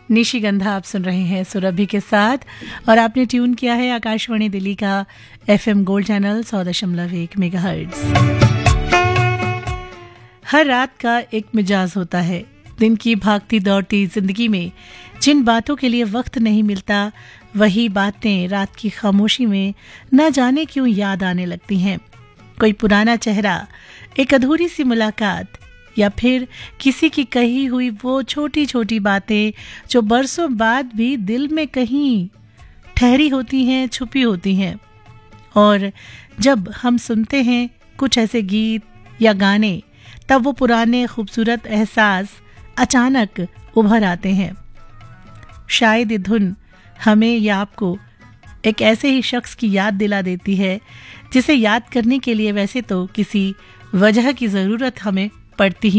निशिगंधा आप सुन रहे हैं सुरभि के साथ और आपने ट्यून किया है आकाशवाणी दिल्ली का FM गोल्ड चैनल 100.1 मेगाहर्ट्ज। हर रात का एक मिजाज होता है। दिन की भागती दौड़ती जिंदगी में जिन बातों के लिए वक्त नहीं मिलता, वही बातें रात की खामोशी में न जाने क्यों याद आने लगती हैं। कोई पुराना चेहरा, एक अधूरी सी मुलाकात या फिर किसी की कही हुई वो छोटी छोटी बातें जो बरसों बाद भी दिल में कहीं ठहरी होती हैं, छुपी होती हैं। और जब हम सुनते हैं कुछ ऐसे गीत या गाने, तब वो पुराने खूबसूरत एहसास अचानक उभर आते हैं। शायद ये धुन हमें या आपको एक ऐसे ही शख्स की याद दिला देती है जिसे याद करने के लिए वैसे तो किसी वजह की ज़रूरत हमें पड़ती ही